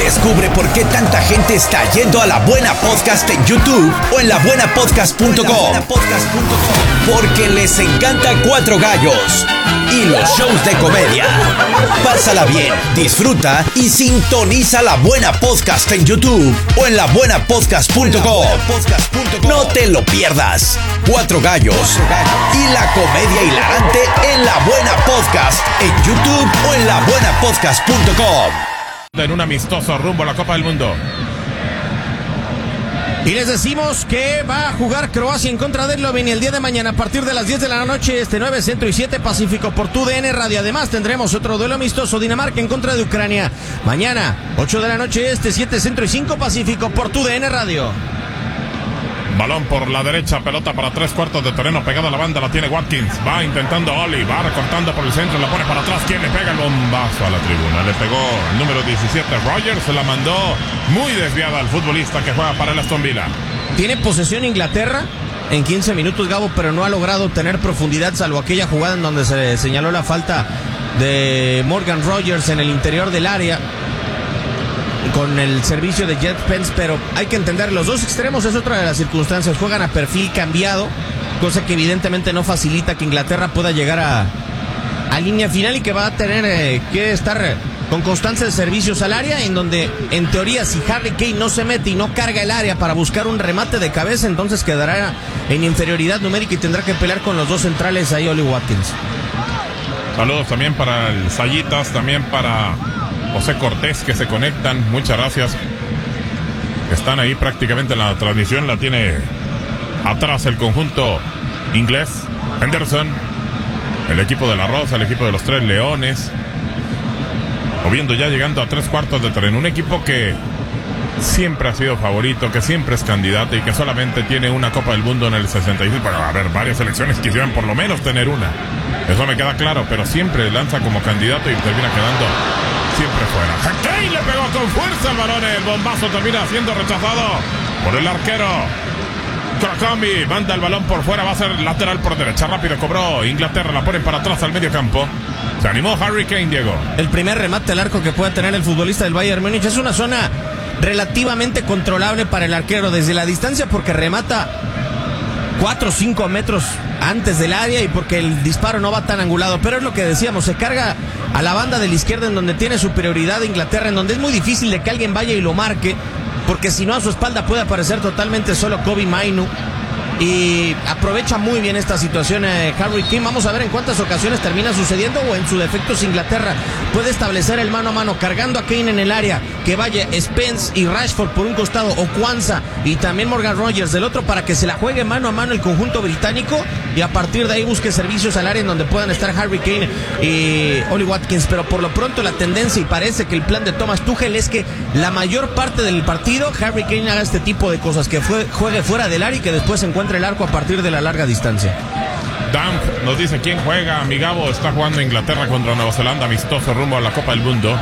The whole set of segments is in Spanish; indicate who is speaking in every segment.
Speaker 1: Descubre por qué tanta gente está yendo a La Buena Podcast en YouTube o en labuenapodcast.com. Porque les encanta Cuatro Gallos y los shows de comedia. Pásala bien, disfruta y sintoniza La Buena Podcast en YouTube o en labuenapodcast.com. No te lo pierdas. Cuatro Gallos y la comedia hilarante en La Buena Podcast en YouTube o en labuenapodcast.com.
Speaker 2: En un amistoso rumbo a la Copa del Mundo.
Speaker 3: Y les decimos que va a jugar Croacia en contra de Eslovenia el día de mañana a partir de las 10 de la noche, 9 Centro y 7 Pacífico por TUDN Radio. Además tendremos otro duelo amistoso, Dinamarca en contra de Ucrania. Mañana, 8 de la noche 7 Centro y 5 Pacífico por TUDN Radio.
Speaker 2: Balón por la derecha, pelota para 3/4 de terreno, pegada a la banda, la tiene Watkins. Va intentando Oli, va recortando por el centro, la pone para atrás. ¿Quién le pega el bombazo a la tribuna? Le pegó el número 17, Rogers, se la mandó muy desviada al futbolista que juega para el Aston Villa.
Speaker 3: Tiene posesión Inglaterra en 15 minutos, Gabo, pero no ha logrado tener profundidad, salvo aquella jugada en donde se señaló la falta de Morgan Rogers en el interior del área con el servicio de Jet Pence, pero hay que entender, los dos extremos es otra de las circunstancias, juegan a perfil cambiado, cosa que evidentemente no facilita que Inglaterra pueda llegar a línea final y que va a tener que estar con constancia de servicios al área, en donde en teoría si Harry Kane no se mete y no carga el área para buscar un remate de cabeza, entonces quedará en inferioridad numérica y tendrá que pelear con los dos centrales ahí, Oli Watkins.
Speaker 2: Saludos también para el Sayitas, también para José Cortés, que se conectan, muchas gracias. Están ahí prácticamente en la transmisión, la tiene atrás el conjunto inglés. Henderson, el equipo de la Rosa, el equipo de los Tres Leones. O viendo ya llegando a 3/4 de terreno. Un equipo que siempre ha sido favorito, que siempre es candidato y que solamente tiene una Copa del Mundo en el 66. Pero a ver, varias selecciones quisieran por lo menos tener una. Eso me queda claro, pero siempre lanza como candidato y termina quedando siempre fuera. Kane le pegó con fuerza el balón, el bombazo termina siendo rechazado por el arquero. Crocombi manda el balón por fuera, va a ser lateral por derecha, rápido cobró Inglaterra, la ponen para atrás al medio campo. Se animó Harry Kane, Diego.
Speaker 3: El primer remate al arco que pueda tener el futbolista del Bayern Múnich. Es una zona relativamente controlable para el arquero desde la distancia, porque remata 4 o 5 metros antes del área y porque el disparo no va tan angulado, pero es lo que decíamos, se carga a la banda de la izquierda en donde tiene superioridad de Inglaterra, en donde es muy difícil de que alguien vaya y lo marque, porque si no a su espalda puede aparecer totalmente solo Kobbie Mainoo, y aprovecha muy bien esta situación Harry Kane. Vamos a ver en cuántas ocasiones termina sucediendo, o en su defecto si Inglaterra puede establecer el mano a mano cargando a Kane en el área, que vaya Spence y Rashford por un costado, o Kwanzaa y también Morgan Rogers del otro, para que se la juegue mano a mano el conjunto británico y a partir de ahí busque servicios al área en donde puedan estar Harry Kane y Oli Watkins. Pero por lo pronto la tendencia, y parece que el plan de Thomas Tuchel, es que la mayor parte del partido Harry Kane haga este tipo de cosas, que juegue fuera del área y que después se encuentre el arco a partir de la larga distancia.
Speaker 2: Damp nos dice quién juega. Mi Gabo, está jugando Inglaterra contra Nueva Zelanda, amistoso rumbo a la Copa del Mundo.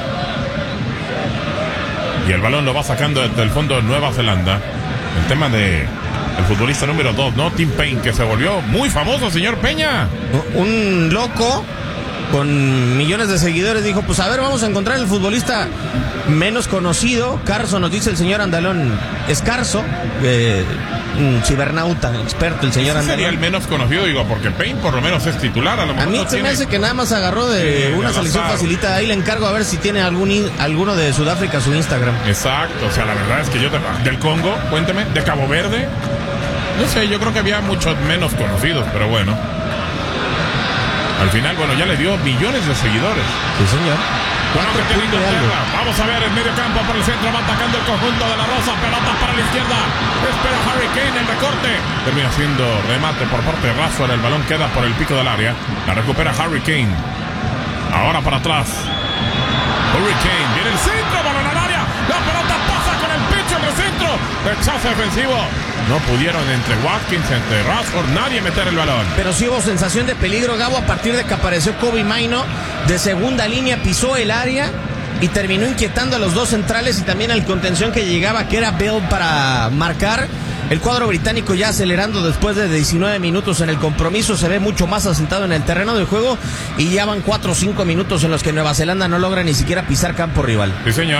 Speaker 2: Y el balón lo va sacando desde el fondo de Nueva Zelanda. El tema de el futbolista número 2, ¿no? Tim Payne, que se volvió muy famoso, señor Peña.
Speaker 3: Un loco con millones de seguidores dijo, pues a ver, vamos a encontrar el futbolista menos conocido. Carso, nos dice el señor Andalón Escarso, un cibernauta experto, el señor Andalón.
Speaker 2: Sería el menos conocido, digo, porque Payne por lo menos es titular. A mí
Speaker 3: no se me hace que nada más agarró de una selección facilita. Ahí le encargo a ver si tiene alguno de Sudáfrica su Instagram.
Speaker 2: Exacto, o sea, la verdad es que del Congo, cuénteme, de Cabo Verde, no sé, yo creo que había muchos menos conocidos, pero bueno. Al final, bueno, ya le dio millones de seguidores.
Speaker 3: Sí, señor.
Speaker 2: Bueno, que tiene Inglaterra. Vamos a ver el medio campo por el centro, va atacando el conjunto de la Rosa, pelota para la izquierda. Espera Harry Kane el recorte. Termina siendo remate por parte de Rashford, el balón queda por el pico del área. La recupera Harry Kane. Ahora para atrás. Harry Kane, viene el centro, balón al área. La pelota pasa con el pecho en el centro. Rechazo defensivo. No pudieron entre Watkins, entre Rashford, nadie meter el balón.
Speaker 3: Pero sí hubo sensación de peligro, Gabo, a partir de que apareció Kobbie Mainoo de segunda línea, pisó el área y terminó inquietando a los dos centrales y también al contención que llegaba, que era Bell, para marcar. El cuadro británico ya acelerando después de 19 minutos en el compromiso, se ve mucho más asentado en el terreno del juego y ya van 4 o 5 minutos en los que Nueva Zelanda no logra ni siquiera pisar campo rival.
Speaker 2: Sí, señor.